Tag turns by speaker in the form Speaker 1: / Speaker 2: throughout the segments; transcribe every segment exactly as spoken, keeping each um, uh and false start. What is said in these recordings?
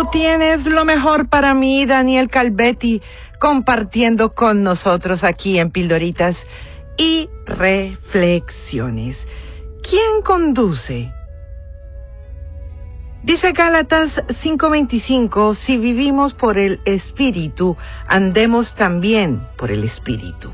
Speaker 1: Tú tienes lo mejor para mí, Daniel Calvetti, compartiendo con nosotros aquí en Pildoritas y Reflexiones. ¿Quién conduce? Dice Gálatas cinco veinticinco, si vivimos por el Espíritu, andemos también por el Espíritu.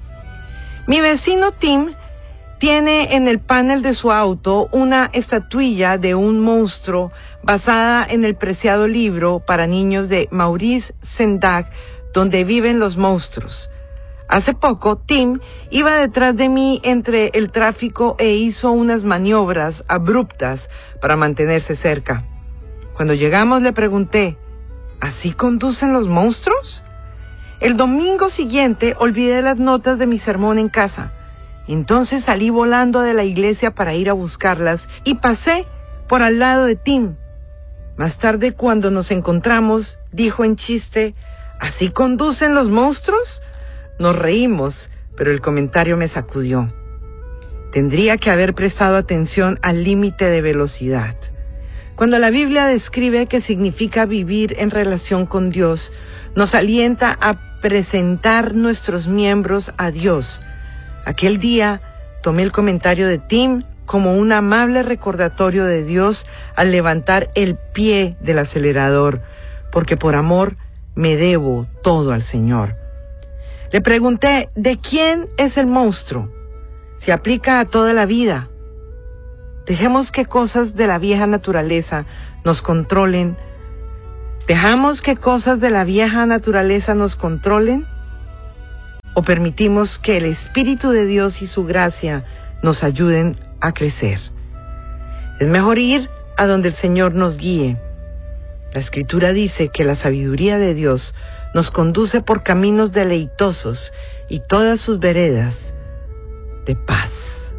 Speaker 1: Mi vecino Tim tiene en el panel de su auto una estatuilla de un monstruo basada en el preciado libro para niños de Maurice Sendak, donde viven los monstruos. Hace poco, Tim iba detrás de mí entre el tráfico e hizo unas maniobras abruptas para mantenerse cerca. Cuando llegamos le pregunté, ¿así conducen los monstruos? El domingo siguiente olvidé las notas de mi sermón en casa. Entonces salí volando de la iglesia para ir a buscarlas y pasé por al lado de Tim. Más tarde, cuando nos encontramos, dijo en chiste, ¿así conducen los monstruos? Nos reímos, pero el comentario me sacudió. Tendría que haber prestado atención al límite de velocidad. Cuando la Biblia describe qué significa vivir en relación con Dios, nos alienta a presentar nuestros miembros a Dios. Aquel día tomé el comentario de Tim como un amable recordatorio de Dios al levantar el pie del acelerador, porque por amor me debo todo al Señor. Le pregunté, ¿de quién es el monstruo? Se aplica a toda la vida. Dejemos que cosas de la vieja naturaleza nos controlen. ¿Dejamos que cosas de la vieja naturaleza nos controlen? ¿O permitimos que el Espíritu de Dios y su gracia nos ayuden a crecer? Es mejor ir a donde el Señor nos guíe. La Escritura dice que la sabiduría de Dios nos conduce por caminos deleitosos y todas sus veredas de paz.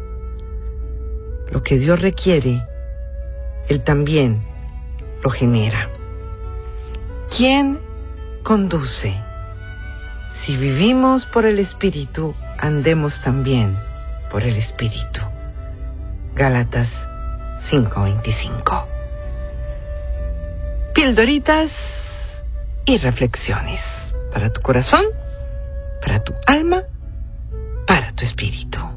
Speaker 1: Lo que Dios requiere, Él también lo genera. ¿Quién conduce? Si vivimos por el Espíritu, andemos también por el Espíritu. Gálatas cinco veinticinco. Pildoritas y reflexiones para tu corazón, para tu alma, para tu espíritu.